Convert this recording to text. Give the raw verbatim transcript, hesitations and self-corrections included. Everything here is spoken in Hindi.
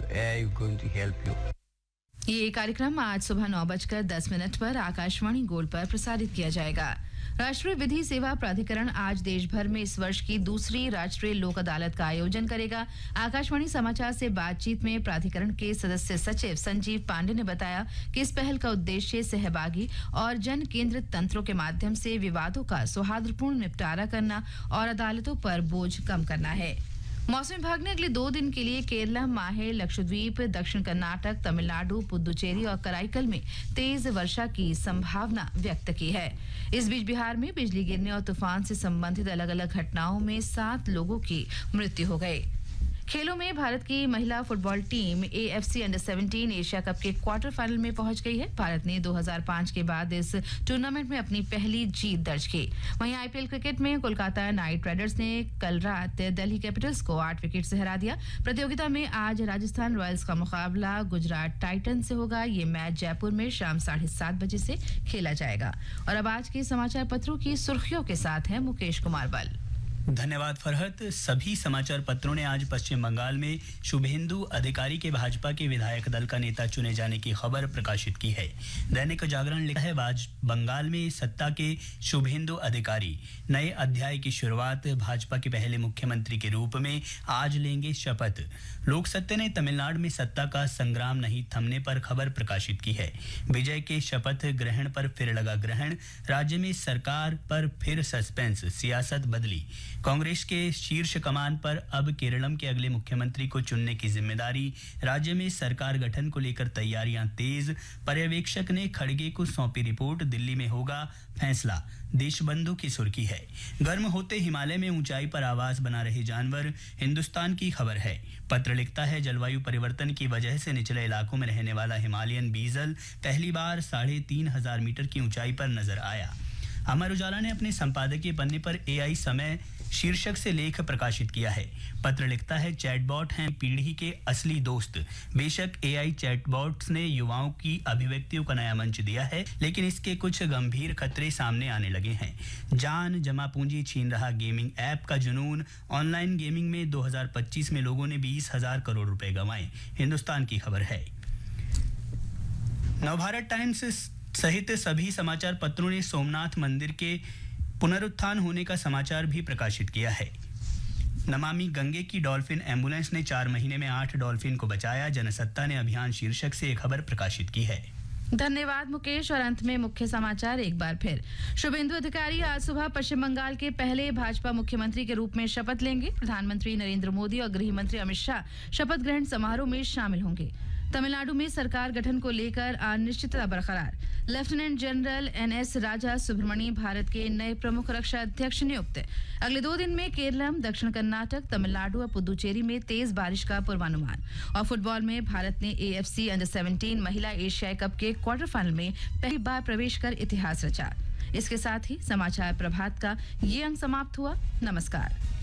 A I is going to help you. ये कार्यक्रम आज सुबह नौ बजकर दस मिनट पर आकाशवाणी गोल्ड पर प्रसारित किया जाएगा। राष्ट्रीय विधि सेवा प्राधिकरण आज देश भर में इस वर्ष की दूसरी राष्ट्रीय लोक अदालत का आयोजन करेगा। आकाशवाणी समाचार से बातचीत में प्राधिकरण के सदस्य सचिव संजीव पांडे ने बताया कि इस पहल का उद्देश्य सहभागी और जन केंद्रित तंत्रों के माध्यम से विवादों का सौहार्दपूर्ण निपटारा करना और अदालतों पर बोझ कम करना है। मौसम विभाग ने अगले दो दिन के लिए केरला, माहे, लक्षद्वीप, दक्षिण कर्नाटक, तमिलनाडु, पुदुचेरी और कराईकल में तेज वर्षा की संभावना व्यक्त की है। इस बीच बिहार में बिजली गिरने और तूफान से संबंधित अलग अलग घटनाओं में सात लोगों की मृत्यु हो गई। खेलों में भारत की महिला फुटबॉल टीम एएफसी अंडर सत्रह एशिया कप के क्वार्टर फाइनल में पहुंच गई है। भारत ने दो हज़ार पाँच के बाद इस टूर्नामेंट में अपनी पहली जीत दर्ज की। वहीं आईपीएल क्रिकेट में कोलकाता नाइट राइडर्स ने कल रात दिल्ली कैपिटल्स को आठ विकेट से हरा दिया। प्रतियोगिता में आज राजस्थान रॉयल्स का मुकाबला गुजरात टाइटन से होगा। ये मैच जयपुर में शाम साढ़े सात बजे से खेला जाएगा। और अब आज के समाचार पत्रों की सुर्खियों के साथ है मुकेश कुमार बल। धन्यवाद फरहत। सभी समाचार पत्रों ने आज पश्चिम बंगाल में शुभेंदु अधिकारी के भाजपा के विधायक दल का नेता चुने जाने की खबर प्रकाशित की है। दैनिक जागरण लिखा है, बंगाल में सत्ता के शुभेंदु अधिकारी नए अध्याय की शुरुआत, भाजपा के पहले मुख्यमंत्री के रूप में आज लेंगे शपथ। लोक सत्ता ने तमिलनाडु में सत्ता का संग्राम नहीं थमने पर खबर प्रकाशित की है। विजय के शपथ ग्रहण पर फिर लगा ग्रहण, राज्य में सरकार पर फिर सस्पेंस, सियासत बदली। कांग्रेस के शीर्ष कमान पर अब केरलम के अगले मुख्यमंत्री को चुनने की जिम्मेदारी। राज्य में सरकार गठन को लेकर तैयारियां तेज, पर्यवेक्षक ने खड़गे को सौंपी रिपोर्ट, दिल्ली में होगा फैसला। देशबंधु की सुर्खी है, गर्म होते हिमालय में ऊंचाई पर आवास बना रहे जानवर, हिंदुस्तान की खबर है। पत्र लिखता है, जलवायु परिवर्तन की वजह से निचले इलाकों में रहने वाला हिमालयन बीजल पहली बार साढ़े तीन हजार मीटर की ऊंचाई पर नजर आया। अमर उजाला ने अपने संपादकीय पन्ने पर एआई समय शीर्षक से लेख प्रकाशित किया है। पत्र लिखता है, चैटबॉट हैं पीढ़ी के असली दोस्त। बेशक एआई चैटबॉट्स ने युवाओं की अभिव्यक्तियों का नया मंच दिया है, लेकिन इसके कुछ गंभीर खतरे सामने आने लगे हैं। जान जमा पूंजी छीन रहा गेमिंग ऐप का जुनून, ऑनलाइन गेमिंग में दो हज़ार पच्चीस में लोगों ने बीस हजार करोड़ रुपए गंवाए। हिंदुस्तान की खबर है। नवभारत टाइम्स सहित सभी समाचार पत्रों ने सोमनाथ मंदिर के पुनरुत्थान होने का समाचार भी प्रकाशित किया है। नमामि गंगे की डॉल्फिन एम्बुलेंस ने चार महीने में आठ डॉल्फिन को बचाया, जनसत्ता ने अभियान शीर्षक से एक खबर प्रकाशित की है। धन्यवाद मुकेश। और अंत में मुख्य समाचार एक बार फिर। शुभेंदु अधिकारी आज सुबह पश्चिम बंगाल के पहले भाजपा मुख्यमंत्री के रूप में शपथ लेंगे। प्रधानमंत्री नरेंद्र मोदी और गृह मंत्री अमित शाह शपथ ग्रहण समारोह में शामिल होंगे। तमिलनाडु में सरकार गठन को लेकर अनिश्चितता बरकरार। लेफ्टिनेंट जनरल एन एस राजा सुब्रमणी भारत के नए प्रमुख रक्षा अध्यक्ष नियुक्त। अगले दो दिन में केरलम, दक्षिण कर्नाटक, तमिलनाडु और पुदुचेरी में तेज बारिश का पूर्वानुमान। और फुटबॉल में भारत ने एएफसी अंडर सत्रह महिला एशियाई कप के क्वार्टर फाइनल में पहली बार प्रवेश कर इतिहास रचा। इसके साथ ही समाचार प्रभात का ये अंक समाप्त हुआ। नमस्कार।